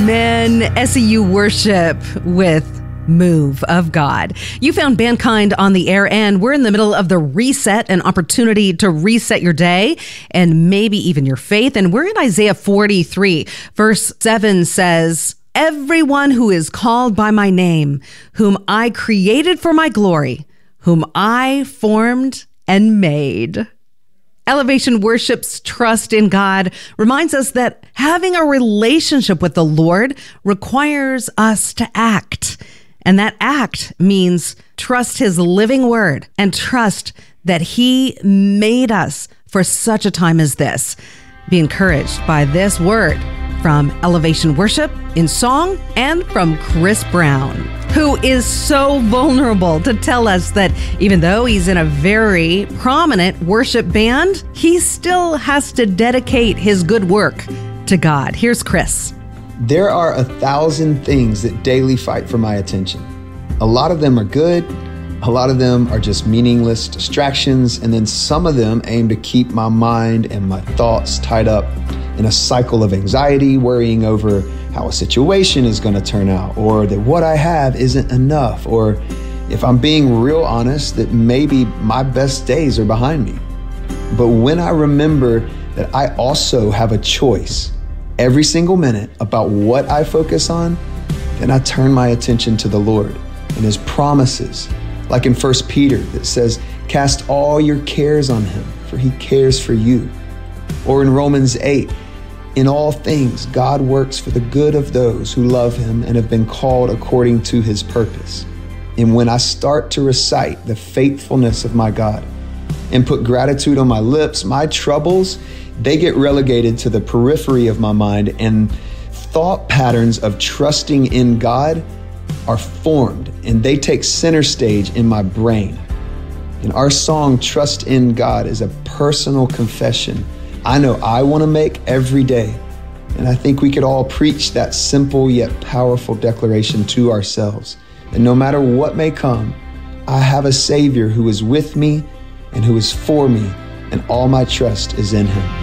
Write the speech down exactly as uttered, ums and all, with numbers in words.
Men, S E U worship with Move of God. You found Mankind on the air, and we're in the middle of the reset, an opportunity to reset your day and maybe even your faith. And we're in Isaiah forty-three. Verse seven says, "Everyone who is called by my name, whom I created for my glory, whom I formed and made." Elevation Worship's trust in God reminds us that having a relationship with the Lord requires us to act. And that act means trust his living word and trust that he made us for such a time as this. Be encouraged by this word from Elevation Worship in song and from Chris Brown, who is so vulnerable to tell us that even though he's in a very prominent worship band, he still has to dedicate his good work to God. Here's Chris. There are a thousand things that daily fight for my attention. A lot of them are good. A lot of them are just meaningless distractions. And then some of them aim to keep my mind and my thoughts tied up in a cycle of anxiety, worrying over how a situation is going to turn out, or that what I have isn't enough, or if I'm being real honest, that maybe my best days are behind me. But when I remember that I also have a choice every single minute about what I focus on, then I turn my attention to the Lord and his promises. Like in First Peter that says, "Cast all your cares on him, for he cares for you." Or in Romans eight, "In all things, God works for the good of those who love him and have been called according to his purpose." And when I start to recite the faithfulness of my God and put gratitude on my lips, my troubles, they get relegated to the periphery of my mind, and thought patterns of trusting in God are formed, and they take center stage in my brain. And our song, Trust in God, is a personal confession I know I want to make every day. And I think we could all preach that simple yet powerful declaration to ourselves. And no matter what may come, I have a Savior who is with me and who is for me, and all my trust is in him.